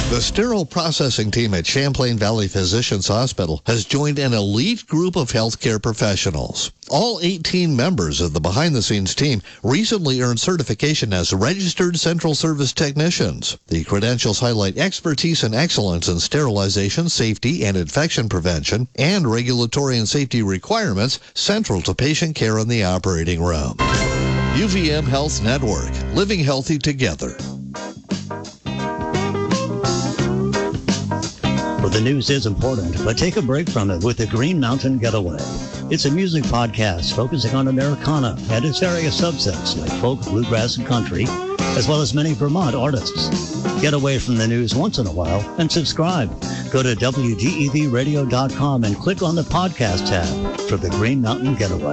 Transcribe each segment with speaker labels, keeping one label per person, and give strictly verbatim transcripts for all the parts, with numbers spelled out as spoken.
Speaker 1: The sterile processing team at Champlain Valley Physicians Hospital has joined an elite group of healthcare professionals. All eighteen members of the behind-the-scenes team recently earned certification as registered central service technicians. The credentials highlight expertise and excellence in sterilization, safety, and infection prevention, and regulatory and safety requirements central to patient care in the operating room. U V M Health Network, living healthy together.
Speaker 2: Well, the news is important, but take a break from it with the Green Mountain Getaway. It's a music podcast focusing on Americana and its various subsets like folk, bluegrass, and country, as well as many Vermont artists. Get away from the news once in a while and subscribe. Go to W G E V radio dot com and click on the podcast tab for the Green Mountain Getaway.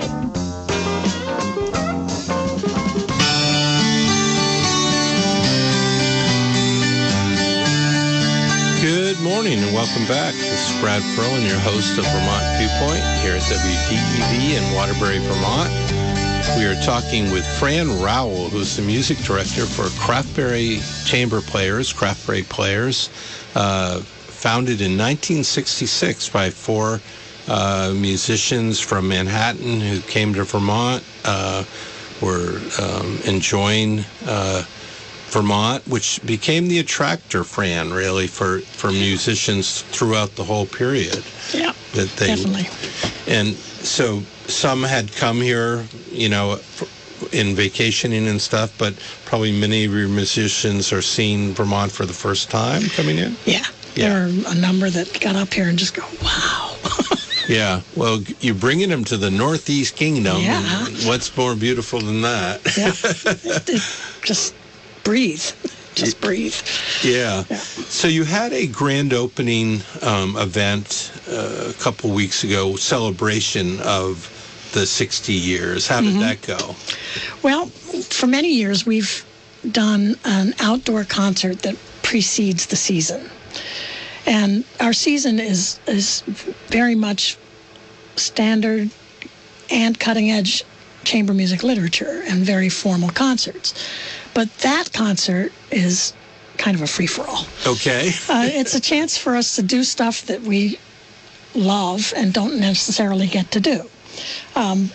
Speaker 3: Good morning and welcome back. This is Brad Ferlin, your host of Vermont Viewpoint here at W D E V in Waterbury, Vermont. We are talking with Fran Rowell, who's the music director for Craftberry Chamber Players, Craftberry Players, uh, founded in nineteen sixty-six by four uh, musicians from Manhattan who came to Vermont, uh, were um, enjoying uh Vermont, which became the attractor, Fran, really, for, for musicians throughout the whole period.
Speaker 4: Yeah,
Speaker 3: that they,
Speaker 4: definitely.
Speaker 3: And so some had come here, you know, in vacationing and stuff, but probably many of your musicians are seeing Vermont for the first time coming in?
Speaker 4: Yeah,
Speaker 3: yeah.
Speaker 4: There are a number that got up here and just go, wow.
Speaker 3: Yeah, well, you're bringing them to the Northeast Kingdom.
Speaker 4: Yeah.
Speaker 3: What's more beautiful than that?
Speaker 4: Yeah, it, it just... breathe. Just breathe.
Speaker 3: Yeah.
Speaker 4: yeah.
Speaker 3: So you had a grand opening um, event uh, a couple weeks ago, celebration of the sixty years. How did mm-hmm. that go?
Speaker 4: Well, for many years, we've done an outdoor concert that precedes the season. And our season is, is very much standard and cutting-edge chamber music literature and very formal concerts. But that concert is kind of a free-for-all.
Speaker 3: Okay.
Speaker 4: uh, it's a chance for us to do stuff that we love and don't necessarily get to do. Um,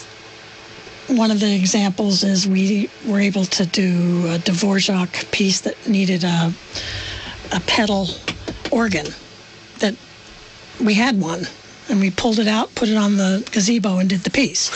Speaker 4: one of the examples is we were able to do a Dvorak piece that needed a, a pedal organ. That we had one, and we pulled it out, put it on the gazebo, and did the piece.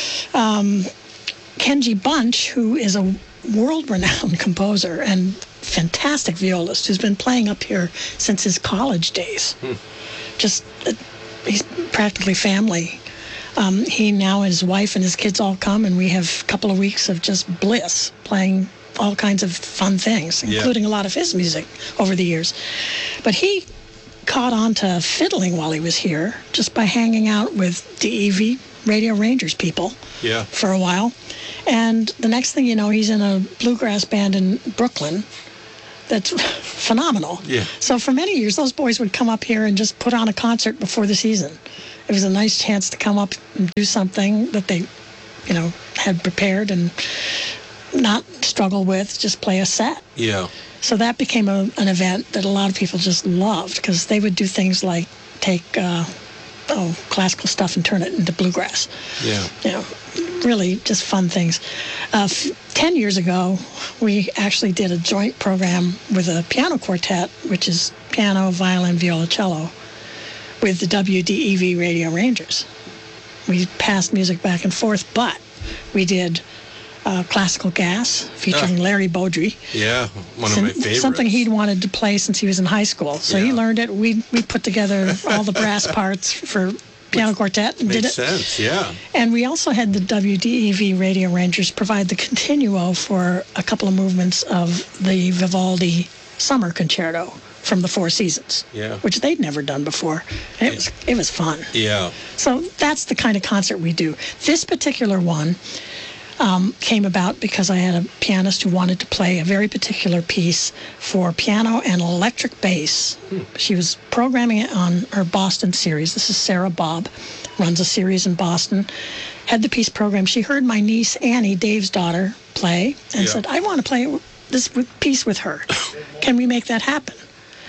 Speaker 4: Um, Kenji Bunch, who is a world-renowned composer and fantastic violist who's been playing up here since his college days. Hmm. Just, uh, he's practically family. Um, he now and his wife and his kids all come, and we have a couple of weeks of just bliss, playing all kinds of fun things,
Speaker 3: yeah.
Speaker 4: including a lot of his music over the years. But he caught on to fiddling while he was here just by hanging out with D E V Radio Rangers people
Speaker 3: yeah.
Speaker 4: for a while. And the next thing you know, he's in a bluegrass band in Brooklyn that's phenomenal.
Speaker 3: Yeah.
Speaker 4: So for many years, those boys would come up here and just put on a concert before the season. It was a nice chance to come up and do something that they, you know, had prepared and not struggle with, just play a set.
Speaker 3: Yeah.
Speaker 4: So that became a, an event that a lot of people just loved because they would do things like take... Uh, oh, classical stuff and turn it into bluegrass.
Speaker 3: Yeah.
Speaker 4: You know, really just fun things. Uh, f- ten years ago, we actually did a joint program with a piano quartet, which is piano, violin, viola, cello, with the W D E V Radio Rangers. We passed music back and forth, but we did uh, Classical Gas featuring uh, Larry Beaudry.
Speaker 3: Yeah, one of my favorites.
Speaker 4: Something he'd wanted to play since he was in high school. So
Speaker 3: yeah.
Speaker 4: he learned it. We we put together all the brass parts for piano
Speaker 3: Which
Speaker 4: quartet and did it.
Speaker 3: Makes sense, yeah.
Speaker 4: And we also had the W D E V Radio Rangers provide the continuo for a couple of movements of the Vivaldi Summer Concerto from the Four Seasons,
Speaker 3: yeah.
Speaker 4: which they'd never done before. And it was it was fun.
Speaker 3: Yeah.
Speaker 4: So that's the kind of concert we do. This particular one um, came about because I had a pianist who wanted to play a very particular piece for piano and electric bass. Hmm. She was programming it on her Boston series. This is Sarah Bobb, runs a series in Boston. Had the piece programmed. She heard my niece Annie, Dave's daughter, play and
Speaker 3: yeah.
Speaker 4: said, I want to play this piece with her. Can we make that happen?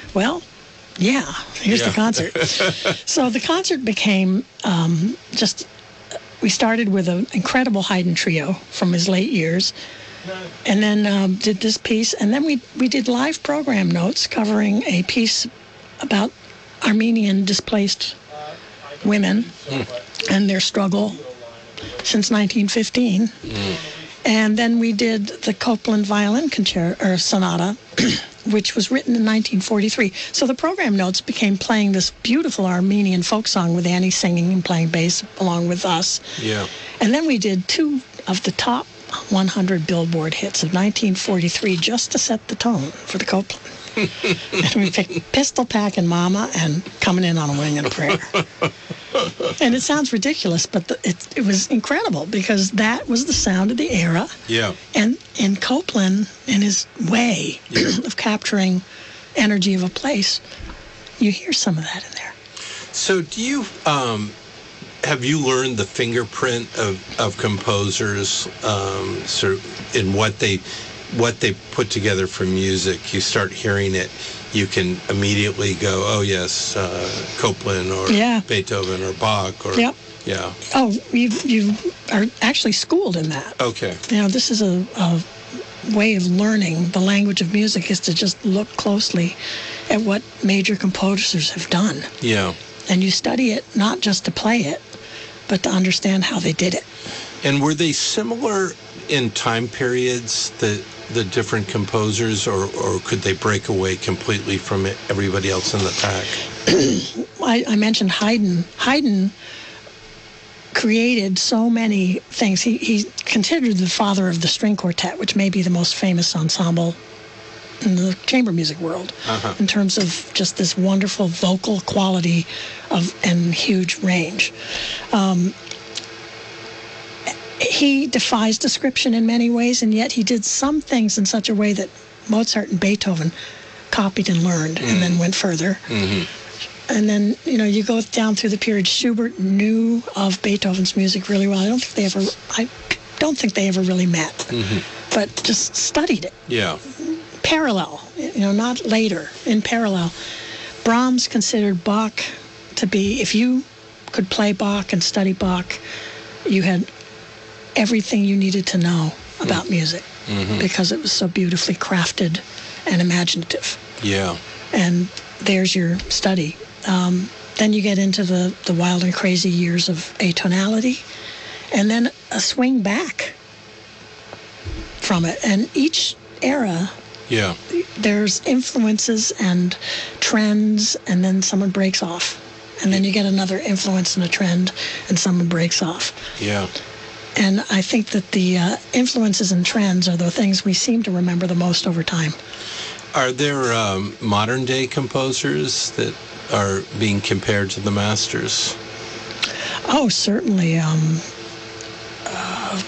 Speaker 4: Well, yeah, here's
Speaker 3: Yeah.
Speaker 4: the concert. So the concert became um, just, we started with an incredible Haydn trio from his late years, and then um, did this piece, and then we, we did live program notes covering a piece about Armenian displaced women and their struggle since nineteen fifteen. And then we did the Copland Violin Concerto, or Sonata, which was written in nineteen forty-three. So the program notes became playing this beautiful Armenian folk song with Annie singing and playing bass along with us.
Speaker 3: Yeah.
Speaker 4: And then we did two of the top one hundred Billboard hits of nineteen forty-three just to set the tone for the Copland. And we picked Pistol Packin' Mama and Coming In on a Wing and a Prayer. And it sounds ridiculous, but the, it, it was incredible because that was the sound of the era.
Speaker 3: Yeah.
Speaker 4: And in Copland, in his way
Speaker 3: Yeah.
Speaker 4: of capturing energy of a place, you hear some of that in there.
Speaker 3: So do you, um, have you learned the fingerprint of, of composers, um, sort of in what they, what they put together for music? You start hearing it, you can immediately go, oh yes, uh, Copland or
Speaker 4: Yeah.
Speaker 3: Beethoven or Bach or,
Speaker 4: Yep.
Speaker 3: yeah.
Speaker 4: Oh, you you are actually schooled in that.
Speaker 3: Okay.
Speaker 4: You know, this is a, a way of learning the language of music is to just look closely at what major composers have done.
Speaker 3: Yeah.
Speaker 4: And you study it not just to play it, but to understand how they did it.
Speaker 3: And were they similar in time periods, the the different composers, or, or could they break away completely from it, everybody else in the pack?
Speaker 4: I, I mentioned Haydn. Haydn created so many things. He, he's considered the father of the string quartet, which may be the most famous ensemble in the chamber music world,
Speaker 3: Uh-huh.
Speaker 4: in terms of just this wonderful vocal quality of and huge range. Um, he defies description in many ways, and yet he did some things in such a way that Mozart and Beethoven copied and learned, mm. and then went further.
Speaker 3: Mm-hmm.
Speaker 4: And then, you know, you go down through the period. Schubert knew of Beethoven's music really well. I don't think they ever, I don't think they ever really met,
Speaker 3: Mm-hmm.
Speaker 4: but just studied it.
Speaker 3: Yeah.
Speaker 4: Parallel, you know, not later, in parallel. Brahms considered Bach to be, if you could play Bach and study Bach, you had everything you needed to know about mm. music,
Speaker 3: mm-hmm.
Speaker 4: because it was so beautifully crafted and imaginative.
Speaker 3: Yeah.
Speaker 4: And there's your study. Um, then you get into the, the wild and crazy years of atonality, and then a swing back from it. And each era,
Speaker 3: yeah,
Speaker 4: there's influences and trends, and then someone breaks off. And then you get another influence and a trend, and someone breaks off.
Speaker 3: Yeah.
Speaker 4: And I think that the uh, influences and trends are the things we seem to remember the most over time.
Speaker 3: Are there um, modern day composers that are being compared to the masters?
Speaker 4: Oh, certainly. Um, uh,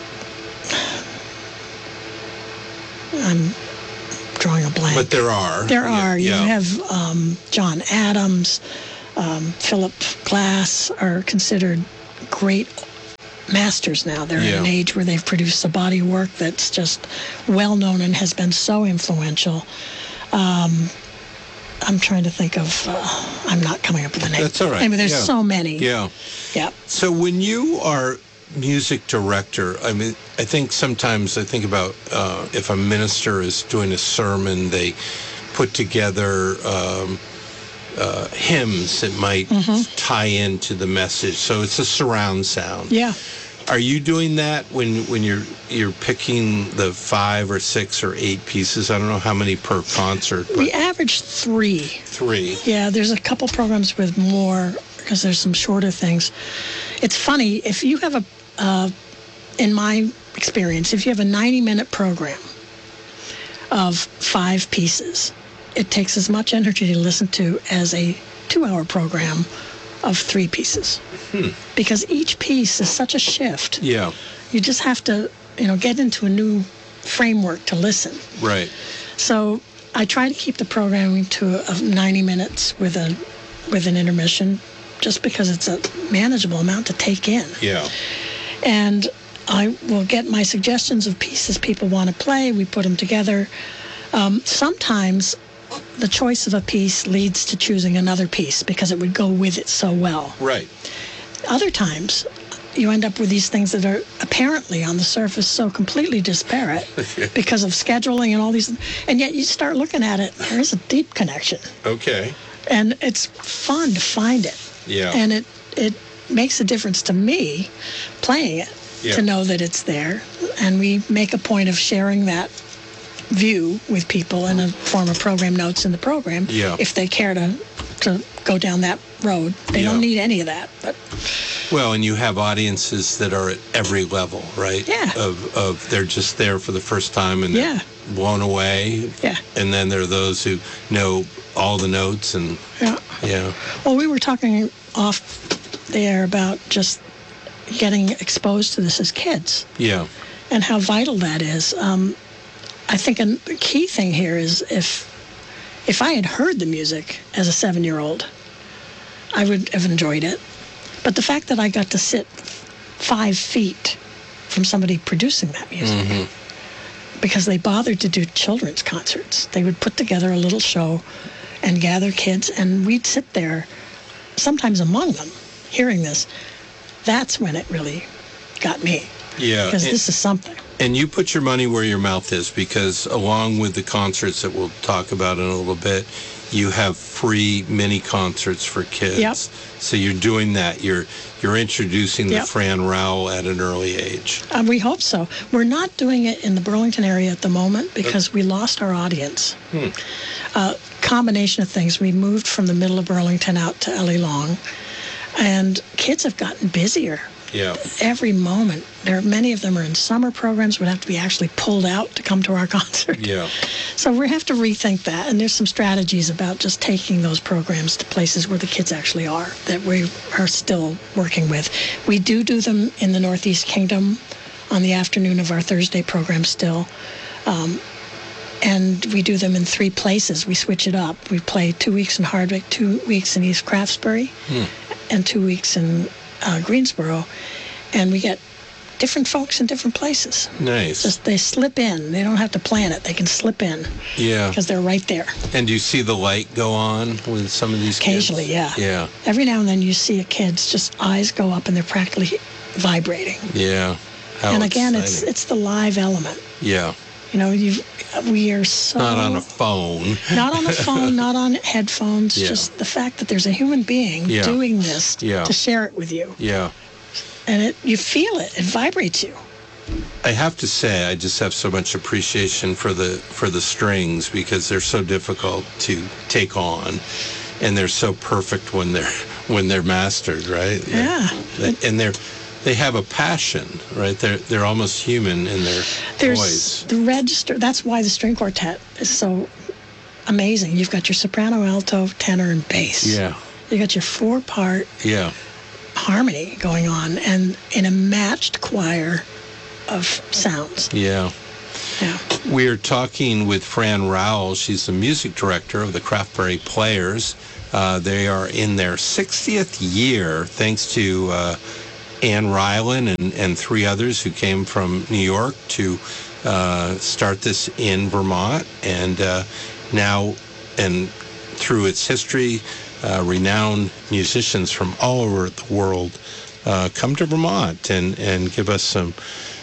Speaker 4: I'm drawing a blank.
Speaker 3: But there are.
Speaker 4: There are.
Speaker 3: Yeah.
Speaker 4: You have um, John Adams, um, Philip Glass are considered great masters now. They're
Speaker 3: Yeah.
Speaker 4: in an age where they've produced a body of work that's just well known and has been so influential. Um, I'm trying to think of, uh, I'm not coming up with a name.
Speaker 3: That's all right.
Speaker 4: I mean, there's
Speaker 3: Yeah.
Speaker 4: so many.
Speaker 3: Yeah.
Speaker 4: Yeah.
Speaker 3: So when you are music director, I mean, I think sometimes I think about uh, if a minister is doing a sermon, they put together um, uh, hymns that might
Speaker 4: Mm-hmm.
Speaker 3: tie into the message. So it's a surround sound.
Speaker 4: Yeah.
Speaker 3: Are you doing that when when you're you're picking the five or six or eight pieces? I don't know how many per concert, but
Speaker 4: We average three.
Speaker 3: three.
Speaker 4: Yeah, there's a couple programs with more because there's some shorter things. It's funny, if you have a, uh, in my experience, if you have a ninety-minute program of five pieces, it takes as much energy to listen to as a two-hour program of three pieces.
Speaker 3: Hmm.
Speaker 4: Because each piece is such a shift.
Speaker 3: Yeah,
Speaker 4: You just have to, you know, get into a new framework to listen.
Speaker 3: right.
Speaker 4: So I try to keep the programming to a ninety minutes with a with an intermission, just because it's a manageable amount to take in.
Speaker 3: Yeah.
Speaker 4: And I will get my suggestions of pieces people want to play. We put them together. Um, sometimes the choice of a piece leads to choosing another piece because it would go with it so well.
Speaker 3: Right.
Speaker 4: Other times, you end up with these things that are apparently on the surface so completely disparate because of scheduling and all these, and yet you start looking at it, there is a deep connection.
Speaker 3: Okay.
Speaker 4: And it's fun to find it.
Speaker 3: Yeah.
Speaker 4: And it, it makes a difference to me playing it
Speaker 3: Yeah.
Speaker 4: to know that it's there. And we make a point of sharing that view with people in a form of program notes in the program.
Speaker 3: Yeah.
Speaker 4: If they care to, to go down that road. They
Speaker 3: Yeah.
Speaker 4: don't need any of that, but
Speaker 3: Well, and you have audiences that are at every level, right?
Speaker 4: Yeah.
Speaker 3: Of, of they're just there for the first time and they're
Speaker 4: Yeah.
Speaker 3: blown away.
Speaker 4: Yeah.
Speaker 3: And then there are those who know all the notes and,
Speaker 4: yeah.
Speaker 3: yeah.
Speaker 4: Well, we were talking off there about just getting exposed to this as kids
Speaker 3: Yeah.
Speaker 4: and how vital that is. Um, I think a key thing here is if if I had heard the music as a seven-year-old, I would have enjoyed it. But the fact that I got to sit five feet from somebody producing that music,
Speaker 3: Mm-hmm.
Speaker 4: because they bothered to do children's concerts. They would put together a little show and gather kids, and we'd sit there, sometimes among them, hearing this. That's when it really got me,
Speaker 3: Yeah.
Speaker 4: because
Speaker 3: And,
Speaker 4: this is something.
Speaker 3: and you put your money where your mouth is because along with the concerts that we'll talk about in a little bit, you have free mini concerts for kids.
Speaker 4: Yep.
Speaker 3: So you're doing that. You're you're introducing the
Speaker 4: Yep.
Speaker 3: Fran Rowell at an early age.
Speaker 4: Uh, we hope so. We're not doing it in the Burlington area at the moment because we lost our audience.
Speaker 3: Hmm.
Speaker 4: Uh, combination of things. We moved from the middle of Burlington out to Ellie Long, and kids have gotten busier.
Speaker 3: Yeah.
Speaker 4: Every moment. There are many of them are in summer programs, would have to be actually pulled out to come to our concert.
Speaker 3: Yeah.
Speaker 4: So we have to rethink that, and there's some strategies about just taking those programs to places where the kids actually are that we are still working with. We do do them in the Northeast Kingdom on the afternoon of our Thursday program still. Um, and we do them in three places. We switch it up. We play two weeks in Hardwick, two weeks in East Craftsbury,
Speaker 3: Hmm.
Speaker 4: and two weeks in uh, Greensboro. And we get different folks in different places.
Speaker 3: Nice.
Speaker 4: Just they slip in. They don't have to plan it. They can slip in
Speaker 3: Yeah.
Speaker 4: because they're right there.
Speaker 3: And do you see the light go on with some of these
Speaker 4: Occasionally,
Speaker 3: kids?
Speaker 4: yeah.
Speaker 3: Yeah.
Speaker 4: Every now and then you see a kid's just eyes go up and they're practically vibrating.
Speaker 3: Yeah. How
Speaker 4: and again, it's
Speaker 3: exciting.
Speaker 4: it's the live element.
Speaker 3: Yeah.
Speaker 4: You know, you we are so
Speaker 3: Not on a phone.
Speaker 4: not on a phone, not on headphones.
Speaker 3: Yeah.
Speaker 4: Just the fact that there's a human being
Speaker 3: Yeah.
Speaker 4: doing this
Speaker 3: Yeah.
Speaker 4: to share it with you,
Speaker 3: Yeah.
Speaker 4: and it you feel it. It vibrates you.
Speaker 3: I have to say, I just have so much appreciation for the for the strings because they're so difficult to take on, and they're so perfect when they're when they're mastered, right?
Speaker 4: Yeah.
Speaker 3: They- and they're they have a passion, right? They're they're almost human in their
Speaker 4: There's
Speaker 3: voice.
Speaker 4: the register. That's why the string quartet is so amazing. You've got your soprano, alto, tenor, and bass.
Speaker 3: Yeah.
Speaker 4: You got your four-part
Speaker 3: Yeah.
Speaker 4: harmony going on, and in a matched choir of sounds.
Speaker 3: Yeah.
Speaker 4: Yeah.
Speaker 3: We are talking with Fran Rowell. She's the music director of the Craftberry Players. Uh, they are in their sixtieth year, thanks to uh, Ann Ryland and, and three others who came from New York to uh, start this in Vermont. And uh, now, and through its history, uh, renowned musicians from all over the world uh, come to Vermont and, and give us some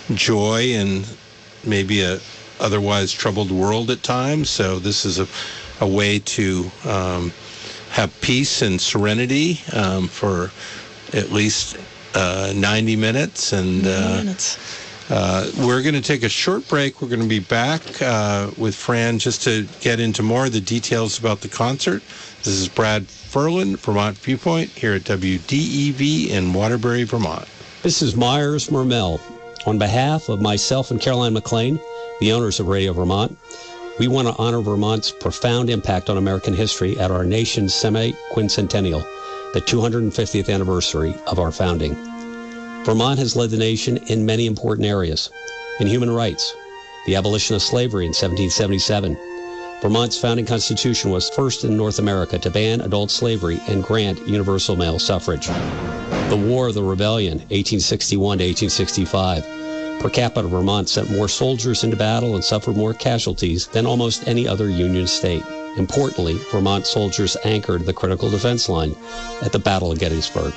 Speaker 3: joy and maybe a otherwise troubled world at times. So this is a, a way to um, have peace and serenity um, for at least uh, ninety minutes. And uh,
Speaker 4: minutes.
Speaker 3: uh, we're going to take a short break. We're going to be back uh, with Fran just to get into more of the details about the concert. This is Brad Ferland, Vermont Viewpoint, here at W D E V in Waterbury, Vermont.
Speaker 5: This is Myers Mermel. On behalf of myself and Caroline McLean, the owners of Radio Vermont, we want to honor Vermont's profound impact on American history at our nation's semi-quincentennial, the two hundred fiftieth anniversary of our founding. Vermont has led the nation in many important areas. In human rights, the abolition of slavery in seventeen seventy-seven. Vermont's founding constitution was first in North America to ban adult slavery and grant universal male suffrage. The War of the Rebellion, eighteen sixty-one to eighteen sixty-five. Per capita, Vermont sent more soldiers into battle and suffered more casualties than almost any other Union state. Importantly, Vermont soldiers anchored the critical defense line at the Battle of Gettysburg.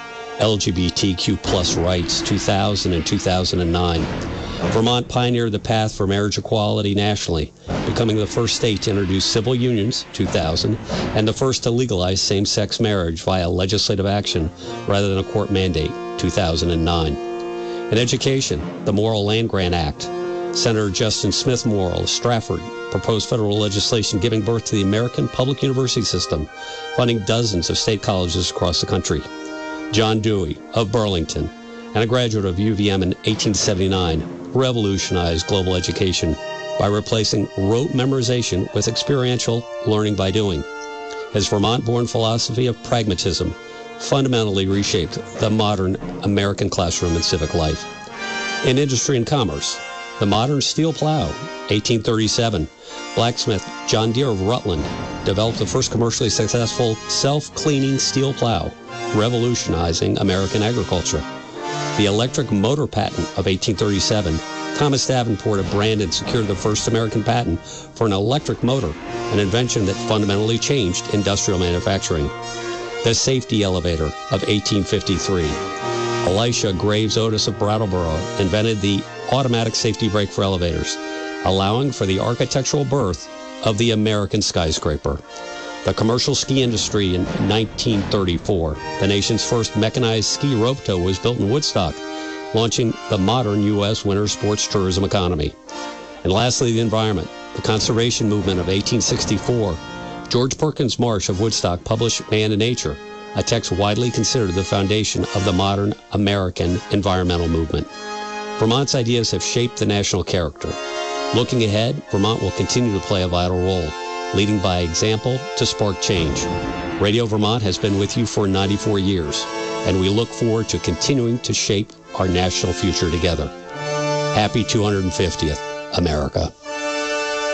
Speaker 5: L G B T Q plus rights, two thousand and two thousand nine. Vermont pioneered the path for marriage equality nationally, becoming the first state to introduce civil unions, two thousand, and the first to legalize same-sex marriage via legislative action rather than a court mandate, two thousand nine. In education, the Morrill Land-Grant Act. Senator Justin Smith Morrill of Stratford proposed federal legislation giving birth to the American public university system, funding dozens of state colleges across the country. John Dewey of Burlington, and a graduate of U V M in eighteen seventy-nine, revolutionized global education by replacing rote memorization with experiential learning by doing. His Vermont-born philosophy of pragmatism fundamentally reshaped the modern American classroom and civic life. In industry and commerce, the modern steel plow, eighteen thirty-seven, blacksmith John Deere of Rutland developed the first commercially successful self-cleaning steel plow, revolutionizing American agriculture. The electric motor patent of eighteen thirty-seven, Thomas Davenport of Brandon secured the first American patent for an electric motor, an invention that fundamentally changed industrial manufacturing. The safety elevator of eighteen fifty-three. Elisha Graves Otis of Brattleboro invented the automatic safety brake for elevators, allowing for the architectural birth of the American skyscraper. The commercial ski industry in nineteen thirty-four. The nation's first mechanized ski rope tow was built in Woodstock, launching the modern U S winter sports tourism economy. And lastly, the environment. The conservation movement of eighteen sixty-four. George Perkins Marsh of Woodstock published Man and Nature, a text widely considered the foundation of the modern American environmental movement. Vermont's ideas have shaped the national character. Looking ahead, Vermont will continue to play a vital role, leading by example to spark change. Radio Vermont has been with you for ninety-four years, and we look forward to continuing to shape our national future together. Happy two hundred fiftieth, America.